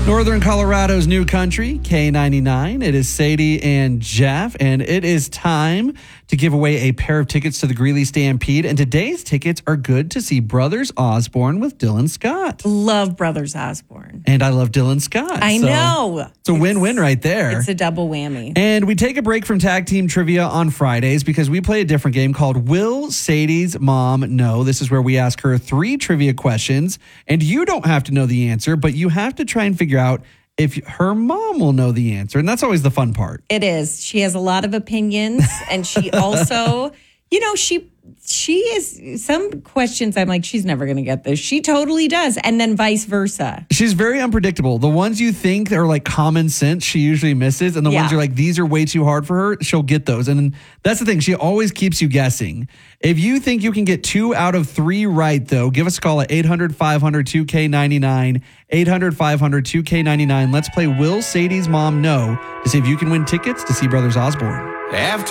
Northern Colorado's new country, K99. It is Sadie and Jeff, and it is time to give away a pair of tickets to the Greeley Stampede. And today's tickets are good to see Brothers Osborne with Dylan Scott. Love Brothers Osborne. And I love Dylan Scott. I know. It's a win-win right there. It's a double whammy. And we take a break from tag team trivia on Fridays because we play a different game called Will Sadie's Mom Know? This is where we ask her 3 trivia questions, and you don't have to know the answer, but you have to try and figure out if her mom will know the answer. And that's always the fun part. It is. She has a lot of opinions, and she also, she is, some questions I'm like, she's never going to get this. She totally does. And then vice versa. She's very unpredictable. The ones you think are like common sense, she usually misses. And the ones you're like, these are way too hard for her, she'll get those. And that's the thing. She always keeps you guessing. If you think you can get 2 out of 3 right, though, give us a call at 800-500-2K99, 800-500-2K99. Let's play Will Sadie's Mom Know to see if you can win tickets to see Brothers Osborne.